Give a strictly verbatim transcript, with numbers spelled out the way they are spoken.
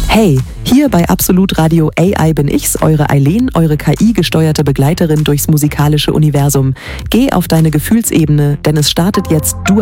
Hey, hier bei Absolut Radio A I bin ich's, eure Eileen, eure K I-gesteuerte Begleiterin durchs musikalische Universum. Geh auf deine Gefühlsebene, denn es startet jetzt Du